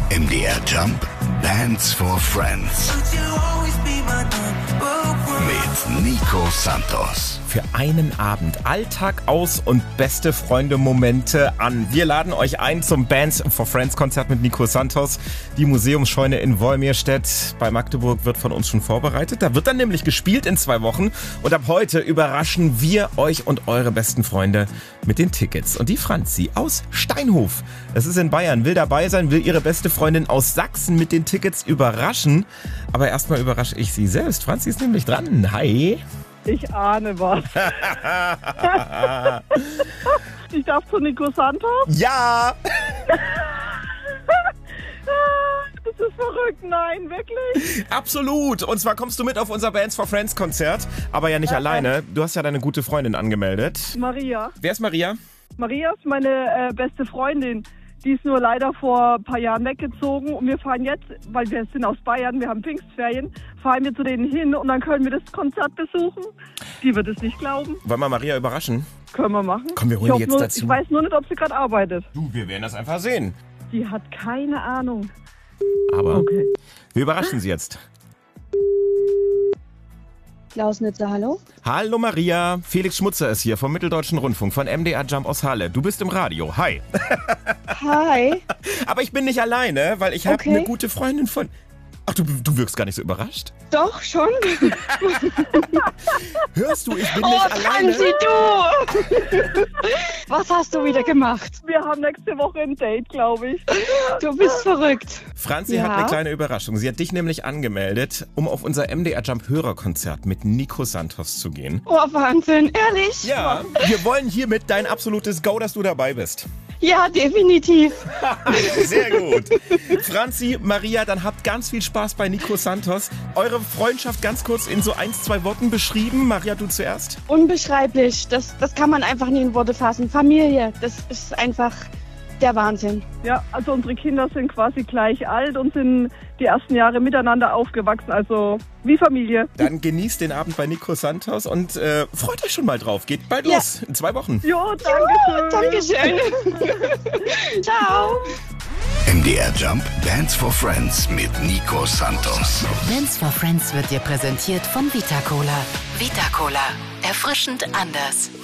MDR Jump, Dance for Friends. Mit Nico Santos. Für einen Abend Alltag aus und beste Freunde-Momente an. Wir laden euch ein zum Bands for Friends Konzert mit Nico Santos. Die Museumsscheune in Wolmirstedt bei Magdeburg wird von uns schon vorbereitet. Da wird dann nämlich gespielt in 2 Wochen. Und ab heute überraschen wir euch und eure besten Freunde mit den Tickets. Und die Franzi aus Steinhof, es ist in Bayern, will dabei sein, will ihre beste Freundin aus Sachsen mit den Tickets überraschen. Aber erstmal überrasche ich sie selbst. Franzi ist nämlich dran. Hi. Ich ahne was. Ich darf zu Nico Santos? Ja! Das ist verrückt, nein, wirklich? Absolut! Und zwar kommst du mit auf unser Bands for Friends Konzert, aber ja nicht alleine. Du hast ja deine gute Freundin angemeldet. Maria. Wer ist Maria? Maria ist meine beste Freundin. Die ist nur leider vor ein paar Jahren weggezogen und wir fahren jetzt, weil wir sind aus Bayern, wir haben Pfingstferien, fahren wir zu denen hin und dann können wir das Konzert besuchen. Die wird es nicht glauben. Wollen wir Maria überraschen? Können wir machen. Komm, wir holen die jetzt nur, dazu. Ich weiß nur nicht, ob sie gerade arbeitet. Du, wir werden das einfach sehen. Die hat keine Ahnung. Aber Okay. wir überraschen sie jetzt. Klaus Nitzer, hallo? Hallo Maria, Felix Schmutzer ist hier vom Mitteldeutschen Rundfunk von MDR Jump aus Halle. Du bist im Radio, hi. Hi. Aber ich bin nicht alleine, weil ich habe Okay. eine gute Freundin von... Ach, du wirkst gar nicht so überrascht. Doch, schon. Hörst du, ich bin nicht alleine. Franzi, du! Was hast du wieder gemacht? Wir haben nächste Woche ein Date, glaube ich. Du bist verrückt. Franzi Ja? hat eine kleine Überraschung. Sie hat dich nämlich angemeldet, um auf unser MDR Jump Hörerkonzert mit Nico Santos zu gehen. Oh, Wahnsinn, ehrlich? Ja, wir wollen hiermit dein absolutes Go, dass du dabei bist. Ja, definitiv. Sehr gut. Franzi, Maria, dann habt ganz viel Spaß bei Nico Santos. Eure Freundschaft ganz kurz in so 1-2 Worten beschrieben. Maria, du zuerst. Unbeschreiblich. Das kann man einfach nie in Worte fassen. Familie, das ist einfach der Wahnsinn. Ja, also unsere Kinder sind quasi gleich alt und sind die ersten Jahre miteinander aufgewachsen, also wie Familie. Dann genießt den Abend bei Nico Santos und freut euch schon mal drauf. Geht bald Ja. los, in 2 Wochen. Jo, danke schön. Dankeschön. Ciao. MDR Jump, Dance for Friends mit Nico Santos. Dance for Friends wird dir präsentiert von Vita Cola. Vita Cola. Erfrischend anders.